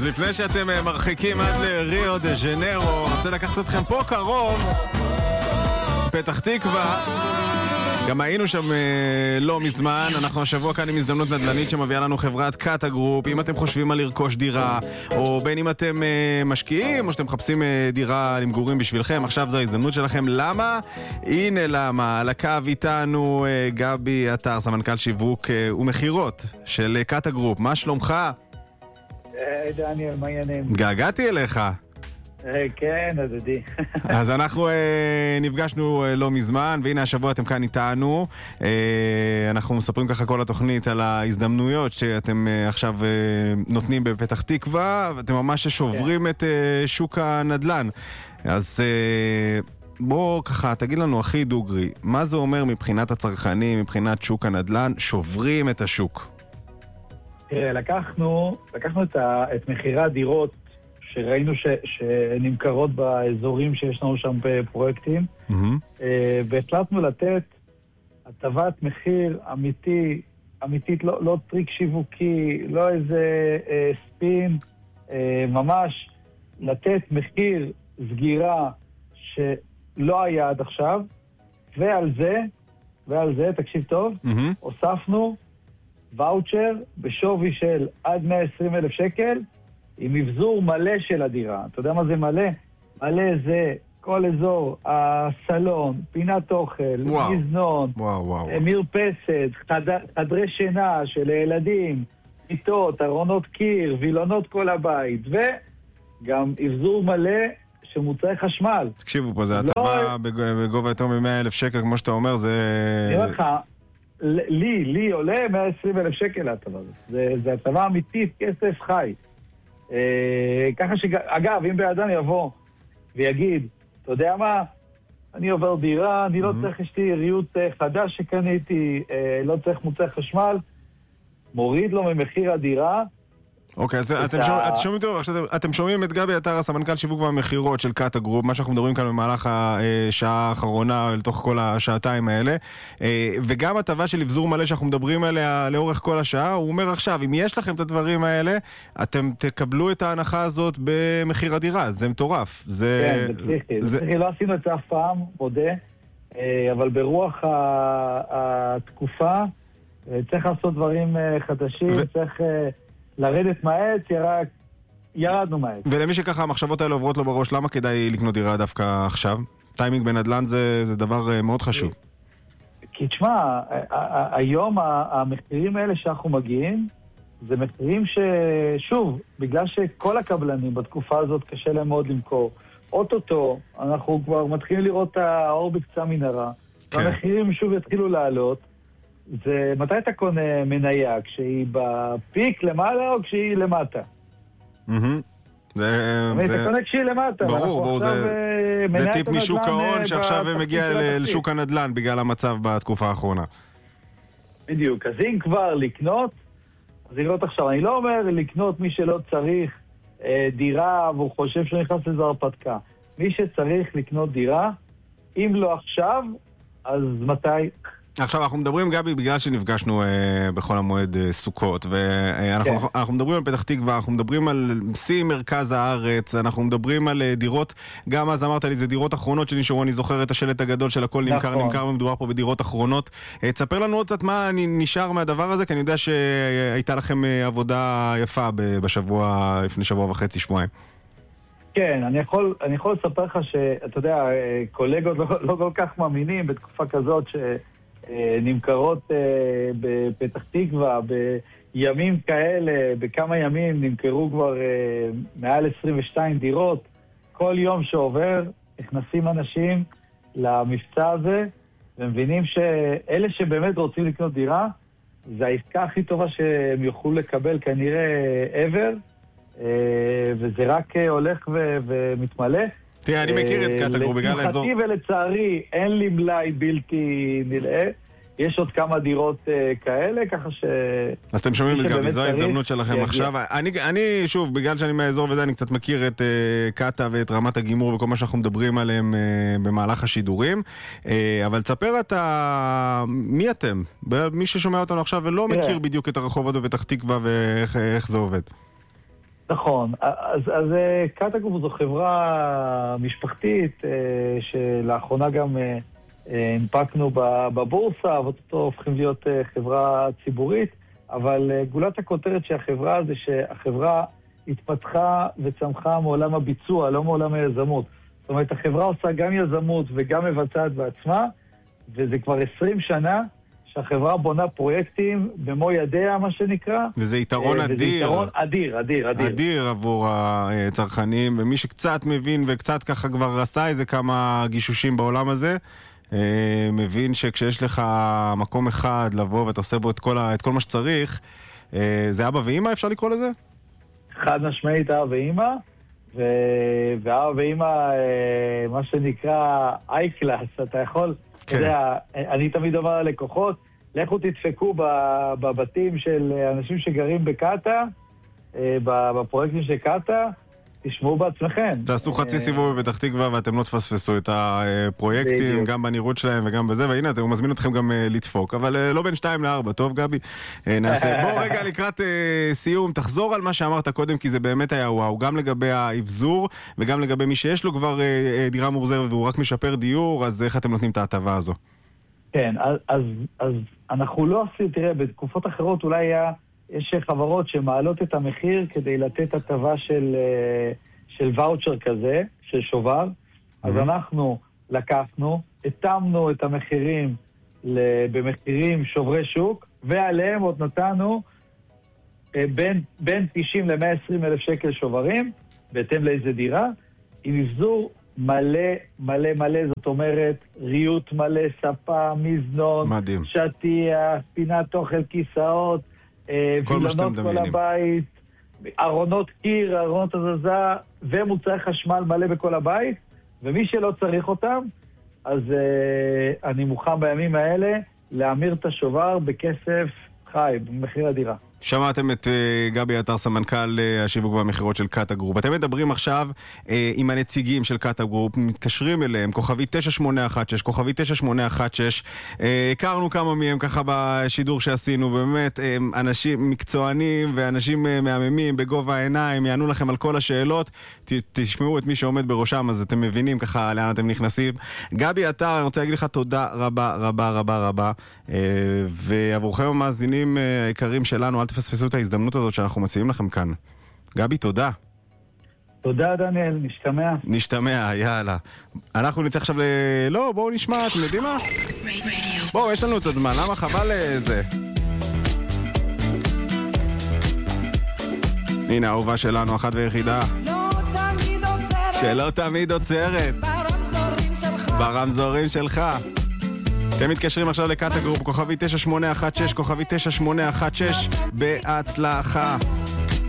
לפני שאתם מרחיקים עד לריו דה ז'נרו, רוצה לקחת אתכם פה קרוב, פתח תקווה. גם היינו שם לא מזמן. אנחנו השבוע כאן עם הזדמנות נדל"נית שמביאה לנו חברת קאטה גרופ. אם אתם חושבים על לרכוש דירה, או בין אם אתם משקיעים או שאתם מחפשים דירה למגורים בשבילכם, עכשיו זו ההזדמנות שלכם. למה? הנה למה. על הקו איתנו גבי עטר, סמנכ"ל שיווק ומחירות של קאטה גרופ. מה שלומך? דניאל, מה העניינים? געגעתי אליך. כן, הדדי. אז אנחנו נפגשנו לא מזמן, והנה השבוע אתם כאן איתנו. אנחנו מספרים ככה כל התוכנית על ההזדמנויות שאתם עכשיו נותנים בפתח תקווה, ואתם ממש שוברים את שוק הנדל"ן. אז בוא ככה, תגיד לנו הכי דוגרי, מה זה אומר מבחינת הצרכנים, מבחינת שוק הנדל"ן, שוברים את השוק? תראה, לקחנו את מחירי הדירות שראינו שנמכרות באזורים שיש לנו שם בפרויקטים, והחלטנו לתת הטבת מחיר אמיתית, לא טריק שיווקי, לא איזה ספין, ממש לתת מחיר סגירה שלא היה עד עכשיו, ועל זה, תקשיב טוב, הוספנו ואוצ'ר בשווי של עד 120,000 שקל, עם מבזור מלא של הדירה. אתה יודע מה זה מלא? מלא זה כל אזור, הסלון, פינת אוכל, מזנון, מרפסת, חדרי שינה של ילדים, מיטות, ארונות קיר, וילונות כל הבית, וגם מבזור מלא של מוצרי חשמל. תקשיבו פה, זה הטבה בגובה יותר מ-100,000 שקל, כמו שאתה אומר, זה... נראה לך, לי עולה 120,000 שקל הטבה. זה הטבה אמיתית, כסף חי. ככה אגב, אם באדם יבוא ויגיד, אתה יודע מה, אני עובר דירה, אני לא צריך, יש לי ריהוט חדש שקניתי, לא צריך מוצרי חשמל, מוריד לו ממחיר הדירה. אוקיי, אז אתם שומעים את גבי עטר, הסמנכ"ל שיווק והמחירות של קאטה גרופ, מה שאנחנו מדברים כאן במהלך השעה האחרונה, לתוך כל השעתיים האלה, וגם הטבה של לבזור מלא שאנחנו מדברים עליה לאורך כל השעה, הוא אומר עכשיו, אם יש לכם את הדברים האלה, אתם תקבלו את ההנחה הזאת במחיר הדירה, זה מטורף. כן, זה פסיכי, לא עשינו את זה אף פעם, מודה, אבל ברוח התקופה, צריך לעשות דברים חדשים, צריך... לרדת מהעץ, ירדנו מהעץ. ולמי שככה המחשבות האלה עוברות לו בראש, למה כדאי לקנות דירה דווקא עכשיו? טיימינג בנדל"ן זה דבר מאוד חשוב. כי תשמע, היום המחירים האלה שאנחנו מגיעים, זה מחירים ששוב, בגלל שכל הקבלנים בתקופה הזאת קשה להם מאוד למכור, אוטוטו, אנחנו כבר מתחילים לראות את האור בקצה המנהרה, והמחירים שוב יתחילו לעלות, זה מתי אתה קונה מניה? כשהיא בפיק למעלה או כשהיא למטה? אתה קונה כשהיא למטה. ברור, זה טיפ משוק ההון שעכשיו מגיע לשוק הנדל"ן בגלל המצב בתקופה האחרונה. בדיוק, אז אם כבר לקנות, אז לקנות עכשיו. אני לא אומר לקנות מי שלא צריך דירה והוא חושב שהוא נכנס לזה הרפתקה. מי שצריך לקנות דירה, אם לא עכשיו, אז מתי? עכשיו אנחנו מדברים גבי בגלל שנפגשנו בכל המועד סוכות, ואנחנו מדברים על פתח תקווה, אנחנו מדברים על שיא מרכז הארץ, אנחנו מדברים על דירות, גם אז אמרת לי זה דירות אחרונות שנשארו, אני זוכר את השלט הגדול של הכל נמכר ומדובר פה בדירות אחרונות. תספר לנו עוד קצת מה נשאר מהדבר הזה, כי אני יודע שהייתה לכם עבודה יפה בשבוע, לפני שבוע וחצי, שבועיים. כן, אני יכול לספר לך שאתה יודע, קולגות לא כל כך מאמינים בתקופה כזאת נמכרות בפתח תקווה, בימים כאלה, בכמה ימים נמכרו כבר מעל 22 דירות. כל יום שעובר נכנסים אנשים למבצע הזה, ומבינים שאלה שבאמת רוצים לקנות דירה, זה העסקה הכי טובה שהם יוכלו לקבל כנראה ever, וזה רק הולך ומתמלא. תראה, אני מכיר את קאטה גרופ בגלל האזור. לשמחתי ולצערי, אין לי מלאי בלתי נראה. יש עוד כמה דירות כאלה, ככה ש... אז אתם שומעים את גבי, זו ההזדמנות שלכם עכשיו. אני, שוב, בגלל שאני מהאזור וזה, אני קצת מכיר את קאטה ואת רמת הגימור וכל מה שאנחנו מדברים עליהם במהלך השידורים. אבל תספר אתה, מי אתם? מי ששומע אותנו עכשיו ולא מכיר בדיוק את הרחובות בפתח תקווה ואיך זה עובד. נכון, אז קטגרופ זו חברה משפחתית שלאחרונה גם הנפקנו בבורסה, ואותו הופכים להיות חברה ציבורית, אבל גולת הכותרת של החברה זה שהחברה התפתחה וצמחה מעולם הביצוע, לא מעולם היזמות. זאת אומרת, החברה עושה גם יזמות וגם מבצעת בעצמה, וזה כבר 20 שנה שהחברה בונה פרויקטים במו ידיה, מה שנקרא. וזה יתרון אדיר. וזה יתרון אדיר, אדיר, אדיר. אדיר עבור הצרכנים, ומי שקצת מבין וקצת ככה כבר עשה איזה כמה גישושים בעולם הזה, מבין שכשיש לך מקום אחד לבוא ואתה עושה בו את כל מה שצריך, זה אבא ואמא, אפשר לקרוא לזה? חד משמעית אבא ואמא, ואבא ואמא, מה שנקרא איי-קלאס, אתה יכול, אתה יודע, אני תמיד אומר ללקוחות, לכו תדפקו בבתים של אנשים שגרים בקטה, בפרויקטים של קטה, תשמעו בעצמכם. תעשו חצי סיבוב בפתח תקווה ואתם לא תפספסו את הפרויקטים, גם בנראות שלהם וגם בזה, והנה, הוא מזמין אתכם גם לדפוק, אבל לא בין 2-4, טוב גבי? נעשה. בוא רגע לקראת סיום, תחזור על מה שאמרת קודם, כי זה באמת היה וואו, גם לגבי האבזור, וגם לגבי מי שיש לו כבר דירה מורזרת והוא רק משפר דיור, אז איך אתם נותנים את ההטבה הזו? כן, אז אנחנו לא עושים, תראה, בתקופות אחרות אולי יש חברות שמעלות את המחיר כדי לתת הטבה של ואוצ'ר כזה, של שובר. אז אנחנו לקחנו, התאמנו את המחירים במחירים שוברי שוק, ועליהם עוד נתנו בין 90 ל-120 אלף שקל שוברים, בהתאם לאיזה דירה, עם אבזור מלא, מלא, מלא, זאת אומרת, ריהוט מלא, ספה, מזנון, שטיח, פינת אוכל, כיסאות, וילונות כל הבית, ארונות קיר, ארונות הזזה, ומוצרי חשמל מלא בכל הבית, ומי שלא צריך אותם, אז אני מוכן בימים האלה להמיר את השובר בכסף חי, במחיר הדירה. שמעתם את גבי עטר, סמנכ"ל השיווק והמחירות של קטגרופ. אתם מדברים עכשיו עם הנציגים של קטגרופ, מתקשרים אליהם, כוכבי 9816, כוכבי 9816. הכרנו כמה מהם ככה בשידור שעשינו, באמת אנשים מקצוענים ואנשים מהממים בגובה העיניים, יענו לכם על כל השאלות, תשמעו את מי שעומד בראשם, אז אתם מבינים ככה לאן אתם נכנסים. גבי עטר, אני רוצה להגיד לך תודה רבה רבה רבה רבה, ועבורכם המאזינים היקרים שלנו, אל תפספסו את ההזדמנות הזאת שאנחנו מציעים לכם כאן. גבי, תודה. תודה, דניאל, נשתמע, יאללה. אנחנו נצא עכשיו לא, בואו נשמע, אתם יודעים מה? בואו, יש לנו קצת זמן, למה חבל לזה? הנה, האהובה שלנו, אחת ויחידה. שלא תמיד עוצרת. ברמזורים שלך. אתם מתקשרים עכשיו לקטגרופ, כוכבי 9816, כוכבי 9816, בהצלחה.